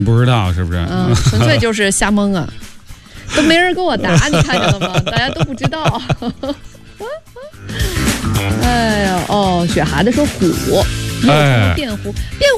不知道是不是？ 纯粹就是瞎蒙啊，都没人跟我答，你看见了吗？大家都不知道。哎呀，雪孩子说虎，变